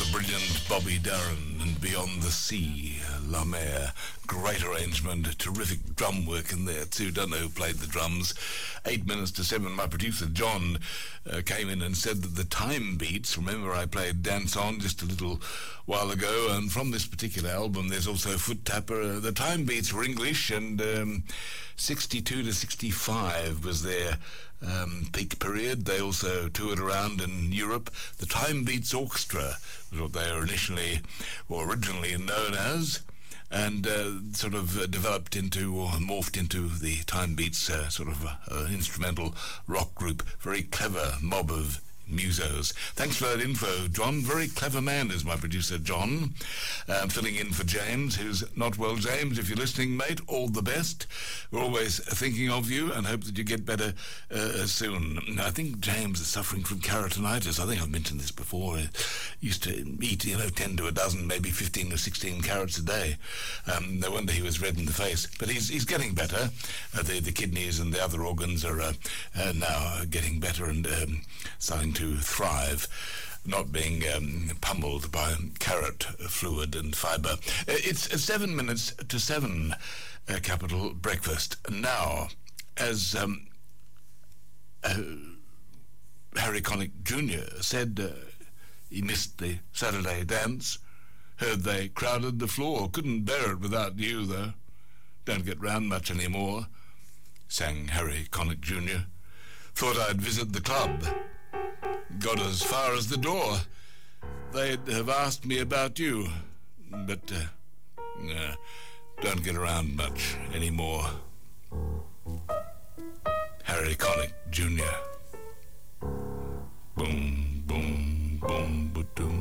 brilliant Bobby Darin and Beyond the Sea, La Mer. Great arrangement, terrific drum work in there too. Don't know who played the drums. 8 minutes to 7, my producer John came in and said that the time beats, remember I played Dance On just a little while ago, and from this particular album there's also Foot Tapper. The time beats were English, and 62 to 65 was their peak period. They also toured around in Europe. The Time Beats Orchestra was what they were originally known as, and sort of developed into or morphed into the Time Beats sort of instrumental rock group. Very clever mob of musos. Thanks for that info, John. Very clever man is my producer, John. Filling in for James, who's not well. James, if you're listening, mate, all the best. We're always thinking of you and hope that you get better soon. I think James is suffering from keratinitis. I think I've mentioned this before. He used to eat, 10 to a dozen, maybe 15 or 16 carrots a day. No wonder he was red in the face. But he's getting better. The kidneys and the other organs are now getting better and starting to thrive, not being pummeled by carrot fluid and fibre. It's 7 minutes to 7, Capital Breakfast. Now, as Harry Connick Jr. said, he missed the Saturday dance, heard they crowded the floor, couldn't bear it without you, though. Don't get round much anymore, sang Harry Connick Jr. Thought I'd visit the club. Got as far as the door. They'd have asked me about you, but don't get around much anymore. Harry Connick Jr. Boom, boom, boom, ba-doom.